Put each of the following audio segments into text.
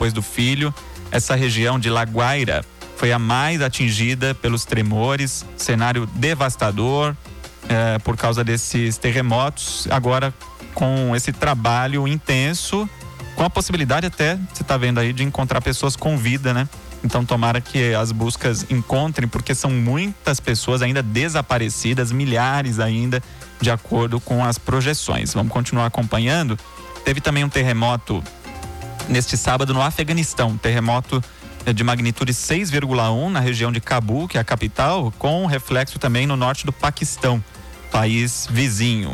depois do filho. Essa região de La Guaira foi a mais atingida pelos tremores, cenário devastador por causa desses terremotos. Agora, com esse trabalho intenso, com a possibilidade até, você está vendo aí, de encontrar pessoas com vida, né? Então tomara que as buscas encontrem, porque são muitas pessoas ainda desaparecidas, milhares ainda, de acordo com as projeções. Vamos continuar acompanhando. Teve também um terremoto neste sábado no Afeganistão, terremoto de magnitude 6,1 na região de Cabul, que é a capital, com reflexo também no norte do Paquistão, país vizinho.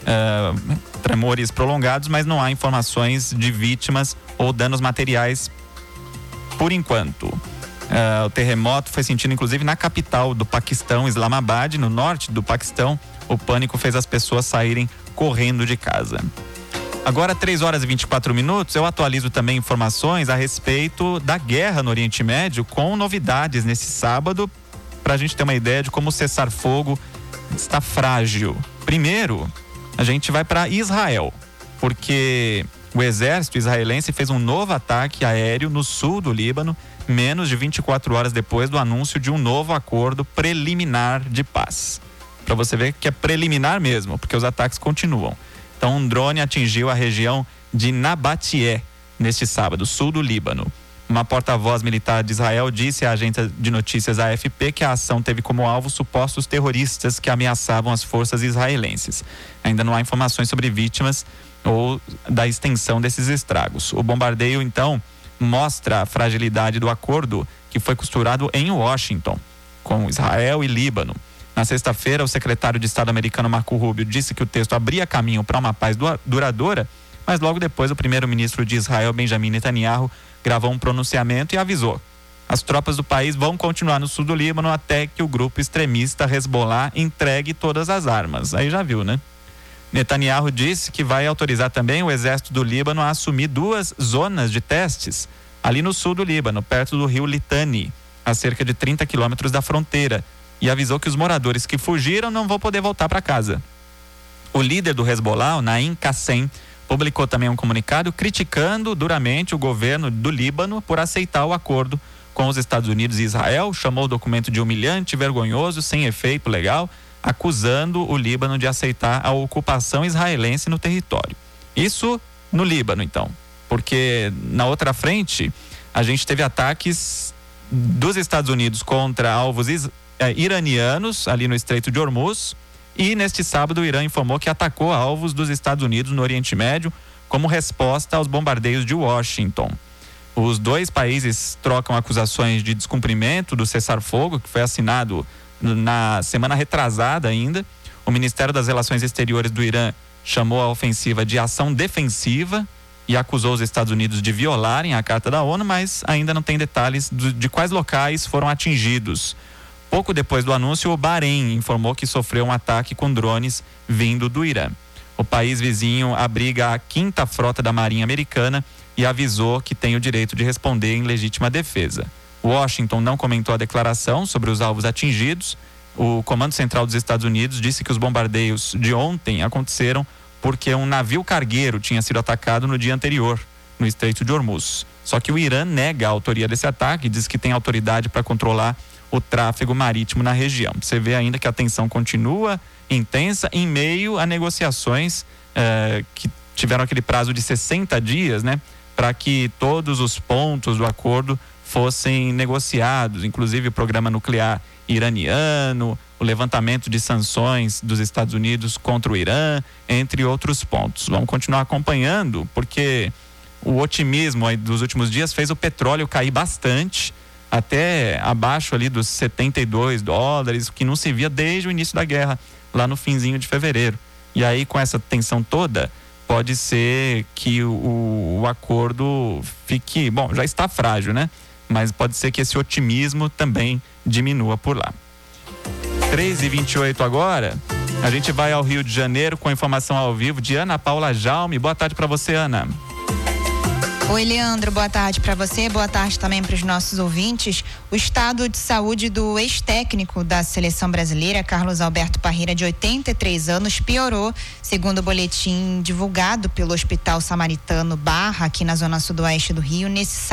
Tremores prolongados, mas não há informações de vítimas ou danos materiais por enquanto. O terremoto foi sentido inclusive na capital do Paquistão, Islamabad, no norte do Paquistão. O pânico fez as pessoas saírem correndo de casa. Agora, 3h24, eu atualizo também informações a respeito da guerra no Oriente Médio, com novidades nesse sábado, para a gente ter uma ideia de como o cessar-fogo está frágil. Primeiro, a gente vai para Israel, porque o exército israelense fez um novo ataque aéreo no sul do Líbano, menos de 24 horas depois do anúncio de um novo acordo preliminar de paz. Para você ver que é preliminar mesmo, porque os ataques continuam. Então, um drone atingiu a região de Nabatieh neste sábado, sul do Líbano. Uma porta-voz militar de Israel disse à agência de notícias AFP que a ação teve como alvo supostos terroristas que ameaçavam as forças israelenses. Ainda não há informações sobre vítimas ou da extensão desses estragos. O bombardeio, então, mostra a fragilidade do acordo que foi costurado em Washington, com Israel e Líbano. Na sexta-feira, o secretário de Estado americano Marco Rubio disse que o texto abria caminho para uma paz duradoura, mas logo depois o primeiro-ministro de Israel, Benjamin Netanyahu, gravou um pronunciamento e avisou: as tropas do país vão continuar no sul do Líbano até que o grupo extremista Hezbollah entregue todas as armas. Aí já viu, né? Netanyahu disse que vai autorizar também o exército do Líbano a assumir 2 zonas de testes ali no sul do Líbano, perto do rio Litani, a cerca de 30 quilômetros da fronteira, e avisou que os moradores que fugiram não vão poder voltar para casa. O líder do Hezbollah, o Naim Qassem, publicou também um comunicado criticando duramente o governo do Líbano por aceitar o acordo com os Estados Unidos e Israel, chamou o documento de humilhante, vergonhoso, sem efeito legal, acusando o Líbano de aceitar a ocupação israelense no território. Isso no Líbano, então, porque na outra frente a gente teve ataques dos Estados Unidos contra alvos iranianos ali no Estreito de Hormuz, e neste sábado o Irã informou que atacou alvos dos Estados Unidos no Oriente Médio como resposta aos bombardeios de Washington. Os dois países trocam acusações de descumprimento do cessar-fogo, que foi assinado na semana retrasada ainda. O Ministério das Relações Exteriores do Irã chamou a ofensiva de ação defensiva e acusou os Estados Unidos de violarem a Carta da ONU, mas ainda não tem detalhes de quais locais foram atingidos. Pouco depois do anúncio, o Bahrein informou que sofreu um ataque com drones vindo do Irã. O país vizinho abriga a 5ª Frota da Marinha Americana e avisou que tem o direito de responder em legítima defesa. Washington não comentou a declaração sobre os alvos atingidos. O Comando Central dos Estados Unidos disse que os bombardeios de ontem aconteceram porque um navio cargueiro tinha sido atacado no dia anterior, no Estreito de Hormuz. Só que o Irã nega a autoria desse ataque e diz que tem autoridade para controlar o tráfego marítimo na região. Você vê ainda que a tensão continua intensa em meio a negociações que tiveram aquele prazo de 60 dias, né, para que todos os pontos do acordo fossem negociados, inclusive o programa nuclear iraniano, o levantamento de sanções dos Estados Unidos contra o Irã, entre outros pontos. Vamos continuar acompanhando, porque o otimismo aí dos últimos dias fez o petróleo cair bastante, até abaixo ali dos $72, que não se via desde o início da guerra, lá no finzinho de fevereiro. E aí, com essa tensão toda, pode ser que o acordo fique... Bom, já está frágil, né? Mas pode ser que esse otimismo também diminua por lá. 3h28 agora, a gente vai ao Rio de Janeiro com a informação ao vivo de Ana Paula Jaume. Boa tarde para você, Ana. Oi, Leandro, boa tarde para você, boa tarde também para os nossos ouvintes. O estado de saúde do ex-técnico da seleção brasileira, Carlos Alberto Parreira, de 83 anos, piorou, segundo o boletim divulgado pelo Hospital Samaritano Barra, aqui na zona sudoeste do Rio, nesse